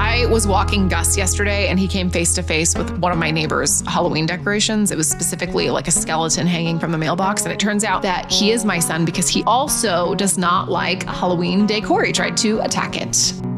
I was walking Gus yesterday and he came face to face with one of my neighbor's Halloween decorations. It was specifically like a skeleton hanging from the mailbox. And it turns out that he is my son because he also does not like Halloween decor. He tried to attack it.